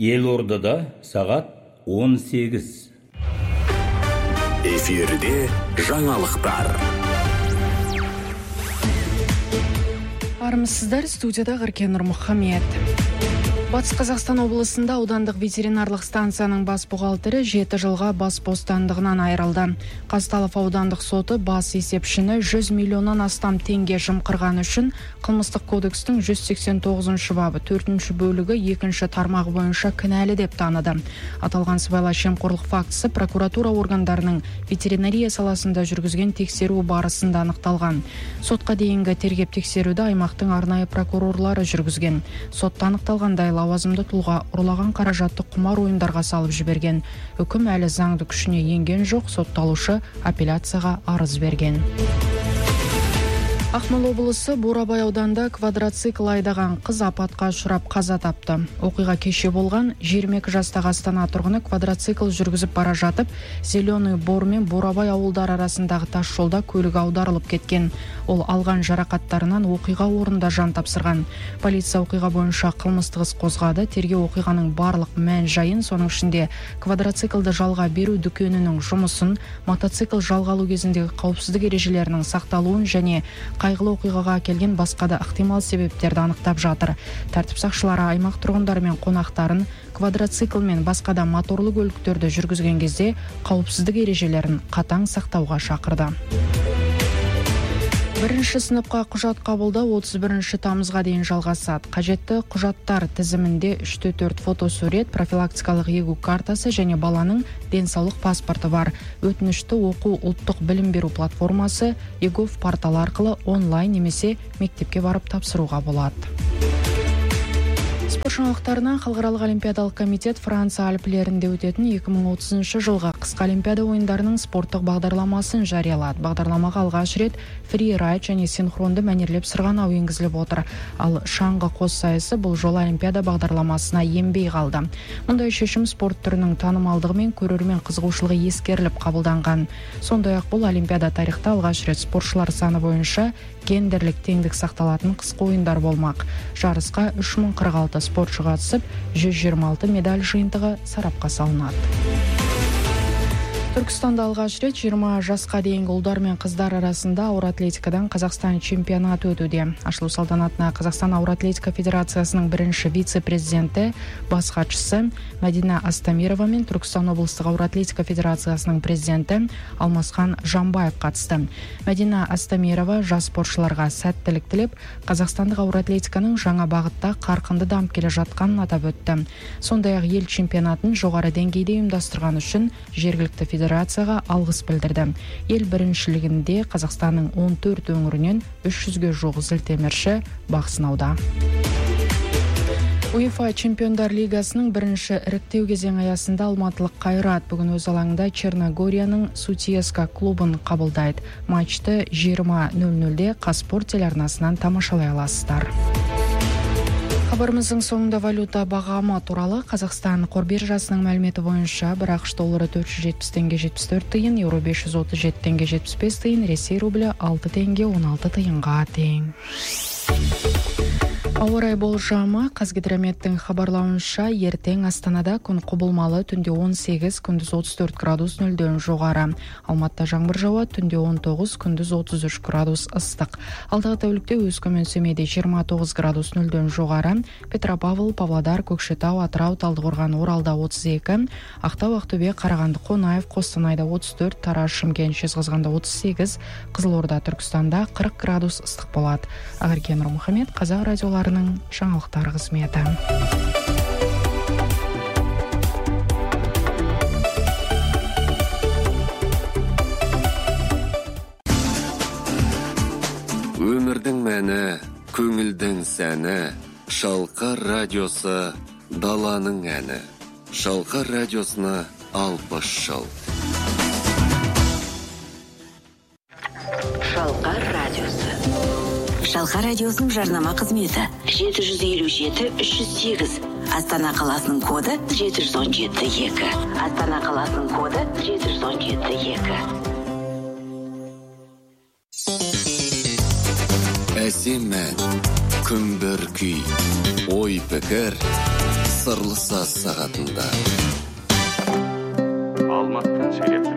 Елордада сағат 18. Эфирде жаңалықтар. Армысыздар, студияда Ғыркен Нұрмұхамед. Батыс Қазақстан облысында аудандық ветеринарлық станцияның бас бухгалтері 7 жылға бас бостандығынан айырылды. Қазталов аудандық соты бас есепшіні 100 миллионнан астам теңге жымқырғаны үшін қылмыстық кодекстің 189 бабы 4 бөлігі 2 тармағы бойынша кінәлі деп таныды. Аталған сыбайлас жемқорлық фактісі прокуратура органдарының ветеринария саласында жүргізген тексеру барысында анықталған. Сотқа дейінгі тергеп тексеруді аймақтың арнайы прокурорлары жүргізген. Сотта анықталғандай лауазымды тұлға ұрлаған қаражатты құмар ойындарға салып жіберген. Үкім әлі заңды күшіне енген жоқ, сотталушы апелляцияға арыз берген. Ақмола облысы Бурабай ауданында квадроцикл айдаған қыз апатқа ұшырап қаза тапты. Оқиға кеше болған. 22 жастағы Астана тұрғыны квадроцикл жүргізіп бара жатып, Зеленый Бор мен Бурабай ауылдар арасындағы тас жолда көлігі аударылып кеткен. Ол алған жарақаттарынан оқиға орнында жан тапсырған. Полиция оқиға бойынша қылмыстық іс қозғады. Тергеу оқиғаның барлық мән-жайын, соның ішінде квадроциклді жалға беру дүкенінің жұмысын, мотоцикл жалға алу кезіндегі қауіпсіздік ережелерінің сақталуын және қайғылы оқиғаға әкелген басқа да ықтимал себептерді анықтап жатыр. Тәртіп сақшылары аймақ тұрғындары мен қонақтарын квадроцикл мен басқа да моторлы көліктерді жүргізген кезде қауіпсіздік ережелерін қатаң сақтауға шақырды. Бірінші сыныпқа құжат қабылдау 31 тамызға дейін жалғасады. Қажетті құжаттар тізімінде 3-4 фотосурет, профилактикалық егу картасы және баланың денсаулық паспорты бар. Өтінішті оқу ұлттық білім беру платформасы егов порталы арқылы онлайн немесе мектепке барып тапсыруға болады. Спорт жаңалықтарынан халықаралық олимпиадалық комитет Франция альпілерінде өтетін 2030 жылғы қысқы олимпиада ойындарының спорттық бағдарламасын жариялады. Бағдарламаға алғаш рет фри-райд және синхронды мәнерлеп сырғанау енгізіліп отыр. Ал шаңғы қос сайысы бұл жолы олимпиада бағдарламасына енбей қалды. Мұндай шешім спорт түрінің танымалдығы мен көрермен қызығушылығы ескеріліп қабылданған. Сондай-ақ бұл олимпиада тарихта алғаш рет спортшылар саны бойынша гендерлік теңдік сақталатын қысқы ойындар болмақ. Жарысқа 3046 спортшы қатысып, 126 медаль жиынтығы сарапқа салынады. Түркістанда алғаш рет 20 жасқа дейінгі ұлдар мен қыздар арасында ауыр атлетикадан Қазақстан чемпионаты өтуде. Ашылу салтанатына Қазақстан ауыр атлетика федерациясының бірінші вице-президенті, бас хатшысы Мәдина Астамирова мен Түркістан облыстық ауыр атлетика федерациясының президенті Алмасхан Жамбаев қатысты. Мәдина Астамирова жас спортшыларға сәттілік тілеп, қазақстандық ауыр атлетиканың жаңа бағытта қарқынды дамып келе жатқанын атап өтті. Сондай-ақ ел чемпионатын жоғары деңгейде ұйымдастырған үшін жергілікті федерацияға алғыс білдірді. Ел біріншілігінде Қазақстанның 14 өңірінен 300-ге жуық зілтемірші бақ сынауда. УЕФА Чемпиондар лигасының бірінші іріктеу кезеңі аясында алматылық Қайрат бүгін өз алаңында Черногорияның Сутьеска клубын қабылдайды. Матчты 20:00-де Қазспорт телеарнасынан тамашалай аласыздар. Хабарымыздың соңында валюта бағамы туралы. Қазақстан қор биржасының мәліметі бойынша бір ақш доллары 470 теңге 74 тиын, еуро 537 теңге 75 тиын, Ресей рублі 6 теңге 16 тиынға тең. Ауа райы болжамы. Қазгидрометтің хабарлауынша ертең Астанада күн құбылмалы, түнде 18, күндіз 34 градус нөлден жоғары. Алматыда жаңбыр жауады, түнде 19, күндіз 33 градус ыстық. Алдағы тәулікте Өскемен, Семейде 29 градус нөлден жоғары. Петропавл, Павлодар, Көкшетау, Атырау, Талдықорған, Оралда 32, Ақтау, Ақтөбе, Қарағанды, Қонаев, Қостанайда 34, Тараз, Шымкент, Жезқазғанда 38, Қызылорда, Түркістанда 40 градус ыстық болады. Ғыркен Нұрмұхамед, Қазақ радиоларының жаңалықтар қызметі. Өмірдің мәні, көңілдің сәні, Шалқар радиосы даланың әні. Шалқар радиосына 60 жыл. Шалқар радиосы. Шалқар радиосының жарнама қызметі 757-308. Астана қаласының коды 717-2. Астана қаласының коды 717-2. Әсем ән, күмбір күй, ой пікір, сырлы саз сағатында. Алматыдан сөйлеп